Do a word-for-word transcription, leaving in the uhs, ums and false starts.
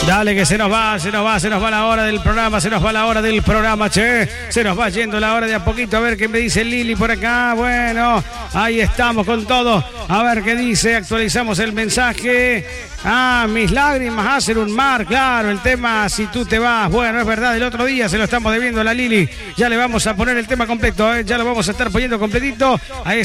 Dale que se nos va, se nos va, se nos va la hora del programa, se nos va la hora del programa, che. Se nos va yendo la hora de a poquito. A ver qué me dice Lili por acá. Bueno, ahí estamos con todo. A ver qué dice. Actualizamos el mensaje. Ah, mis lágrimas hacen un mar. Claro, el tema si tú te vas. Bueno, es verdad, el otro día se lo estamos debiendo a la Lili. Ya le vamos a poner el tema completo, ¿eh? Ya lo vamos a estar poniendo completito. Ahí